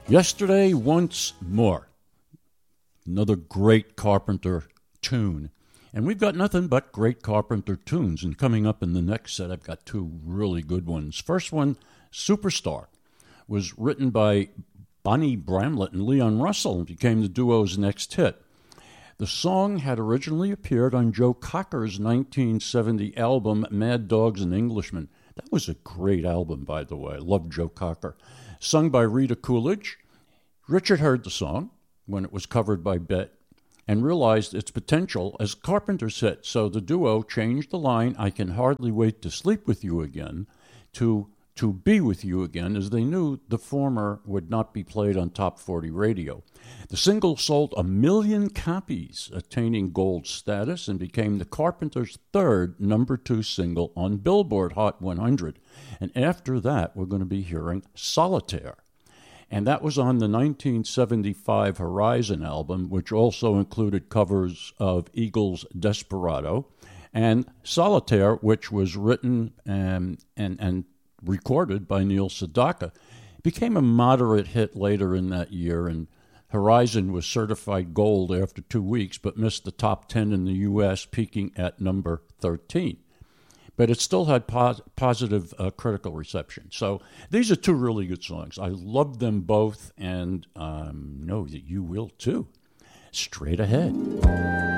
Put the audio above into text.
Yesterday Once More. Another great Carpenter tune. And we've got nothing but great Carpenter tunes. And coming up in the next set, I've got two really good ones. First one, Superstar, was written by Bonnie Bramlett and Leon Russell and became the duo's next hit. The song had originally appeared on Joe Cocker's 1970 album, Mad Dogs and Englishmen. That was a great album, by the way. I love Joe Cocker. Sung by Rita Coolidge. Richard heard the song when it was covered by Bet and realized its potential as Carpenter's hit. So the duo changed the line, I can hardly wait to sleep with you again, to be with you again, as they knew the former would not be played on Top 40 radio. The single sold 1 million copies, attaining gold status, and became the Carpenters' third #2 single on Billboard Hot 100. And after that, we're going to be hearing Solitaire. And that was on the 1975 Horizon album, which also included covers of Eagles' Desperado, and Solitaire, which was written and recorded by Neil Sedaka. It became a moderate hit later in that year, and Horizon was certified gold after 2 weeks, but missed the top 10 in the U.S., peaking at number 13. But it still had positive critical reception. So these are two really good songs. I love them both, and know that you will too. Straight ahead.